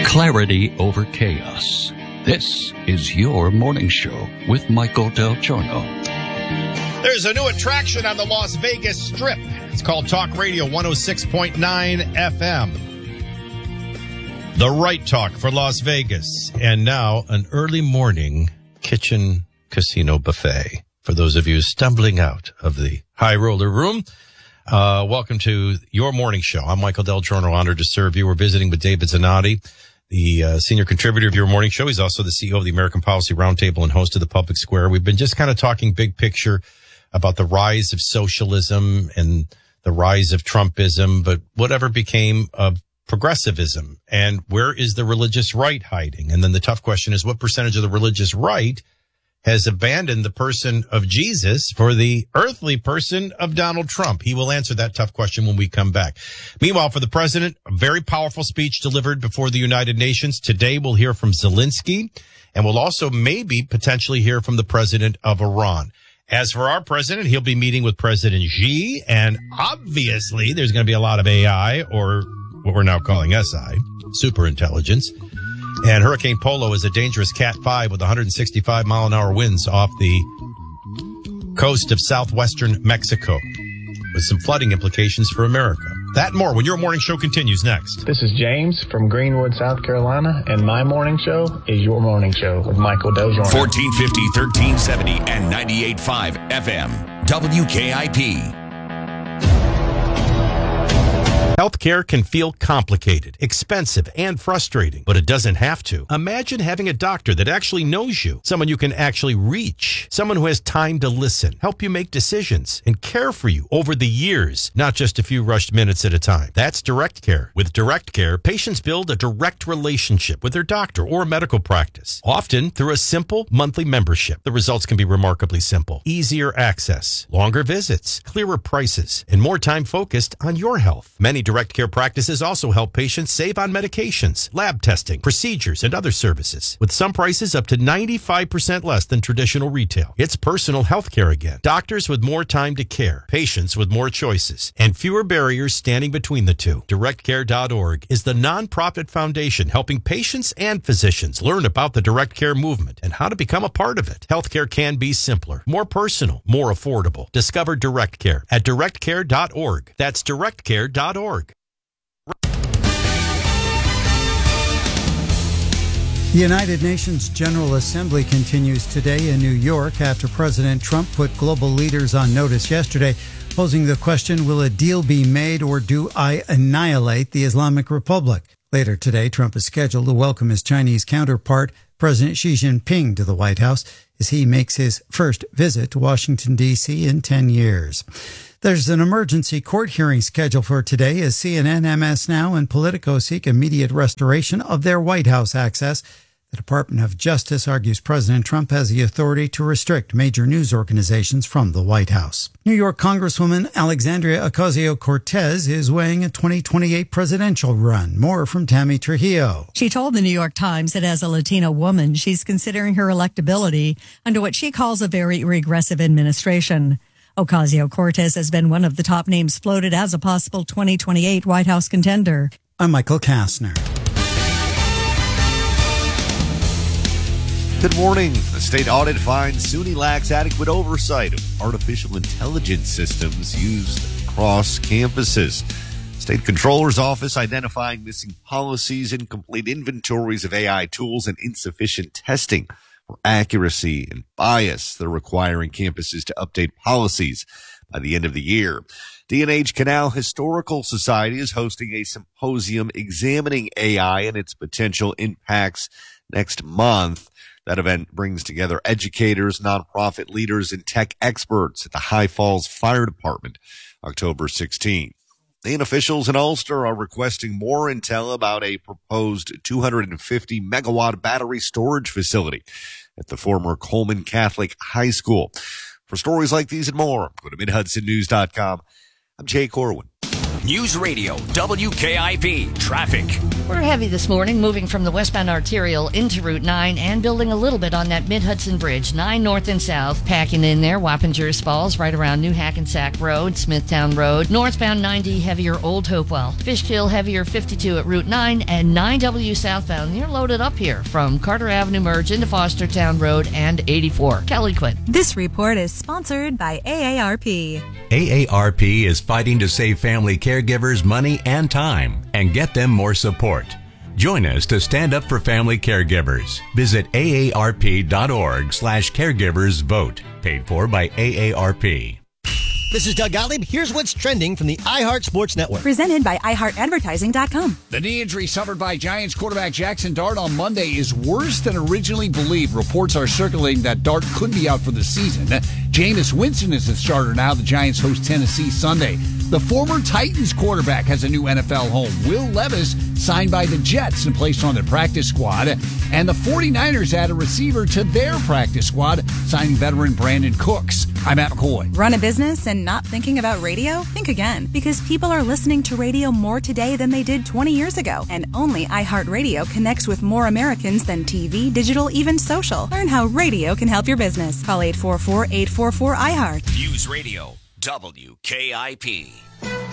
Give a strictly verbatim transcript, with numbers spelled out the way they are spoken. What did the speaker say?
clarity over chaos. This is your morning show with Michael Del Giorno. There's a new attraction on the Las Vegas Strip. It's called Talk Radio one oh six point nine F M. The right talk for Las Vegas. And now an early morning kitchen casino buffet. For those of you stumbling out of the high roller room, uh, welcome to your morning show. I'm Michael Del Giorno, honored to serve you. We're visiting with David Zanotti, the uh, senior contributor of your morning show. He's also the C E O of the American Policy Roundtable and host of the Public Square. We've been just kind of talking big picture about the rise of socialism and the rise of Trumpism, but whatever became of progressivism, and where is the religious right hiding? And then the tough question is, what percentage of the religious right has abandoned the person of Jesus for the earthly person of Donald Trump? He will answer that tough question when we come back. Meanwhile, for the president, a very powerful speech delivered before the United Nations. Today, we'll hear from Zelensky, and we'll also maybe potentially hear from the president of Iran. As for our president, he'll be meeting with President Xi, and obviously there's going to be a lot of A I, or what we're now calling S I, superintelligence. And Hurricane Polo is a dangerous Cat five with one hundred sixty-five mile an hour winds off the coast of southwestern Mexico, with some flooding implications for America. That and more when your morning show continues next. This is James from Greenwood, South Carolina, and my morning show is your morning show with Michael Del Giorno. fourteen fifty, thirteen seventy, and ninety-eight point five F M, W K I P. Healthcare can feel complicated, expensive, and frustrating, but it doesn't have to. Imagine having a doctor that actually knows you, someone you can actually reach, someone who has time to listen, help you make decisions, and care for you over the years, not just a few rushed minutes at a time. That's Direct Care. With Direct Care, patients build a direct relationship with their doctor or medical practice, often through a simple monthly membership. The results can be remarkably simple. Easier access, longer visits, clearer prices, and more time focused on your health. Many Direct Care practices also help patients save on medications, lab testing, procedures, and other services, with some prices up to ninety-five percent less than traditional retail. It's personal health care again. Doctors with more time to care, patients with more choices, and fewer barriers standing between the two. Direct Care dot org is the nonprofit foundation helping patients and physicians learn about the Direct Care movement and how to become a part of it. Healthcare can be simpler, more personal, more affordable. Discover Direct Care at Direct Care dot org. That's Direct Care dot org. The United Nations General Assembly continues today in New York after President Trump put global leaders on notice yesterday, posing the question, will a deal be made or do I annihilate the Islamic Republic? Later today, Trump is scheduled to welcome his Chinese counterpart, President Xi Jinping, to the White House as he makes his first visit to Washington, D C in ten years. There's an emergency court hearing scheduled for today as C N N, M S Now, and Politico seek immediate restoration of their White House access. The Department of Justice argues President Trump has the authority to restrict major news organizations from the White House. New York Congresswoman Alexandria Ocasio-Cortez is weighing a twenty twenty-eight presidential run. More from Tammy Trujillo. She told the New York Times that as a Latina woman, she's considering her electability under what she calls a very regressive administration. Ocasio-Cortez has been one of the top names floated as a possible twenty twenty-eight White House contender. I'm Michael Kastner. Good morning. The state audit finds SUNY lacks adequate oversight of artificial intelligence systems used across campuses. State Controller's Office identifying missing policies, incomplete inventories of A I tools, and insufficient testing for accuracy and bias. They're requiring campuses to update policies by the end of the year. D and H Canal Historical Society is hosting a symposium examining A I and its potential impacts next month. That event brings together educators, nonprofit leaders, and tech experts at the High Falls Fire Department, October sixteenth. And officials in Ulster are requesting more intel about a proposed two hundred fifty megawatt battery storage facility at the former Coleman Catholic High School. For stories like these and more, go to mid hudson news dot com. I'm Jay Corwin. News Radio W K I P traffic. We're heavy this morning, moving from the westbound arterial into Route nine and building a little bit on that Mid-Hudson Bridge, nine north and south. Packing in there, Wappingers Falls, right around New Hackensack Road, Smithtown Road. Northbound ninety, heavier Old Hopewell. Fishkill, heavier fifty-two at Route nine, and nine W southbound. You're loaded up here from Carter Avenue merge into Fostertown Road and eighty-four. Kelly Quinn. This report is sponsored by A A R P. A A R P is fighting to save family caregivers money and time and get them more support. Join us to stand up for family caregivers. Visit A A R P dot org slash caregivers vote. Paid for by A A R P. This is Doug Gottlieb. Here's what's trending from the iHeart Sports Network. Presented by i heart advertising dot com. The knee injury suffered by Giants quarterback Jackson Dart on Monday is worse than originally believed. Reports are circulating that Dart could be out for the season. Jameis Winston is the starter now. The Giants host Tennessee Sunday. The former Titans quarterback has a new N F L home. Will Levis signed by the Jets and placed on their practice squad. And the 49ers add a receiver to their practice squad, signing veteran Brandon Cooks. I'm Matt McCoy. Run a business and not thinking about radio? Think again, because people are listening to radio more today than they did twenty years ago. And only iHeartRadio connects with more Americans than T V, digital, even social. Learn how radio can help your business. Call eight four four, eight four four, I heart. News Radio W K I P.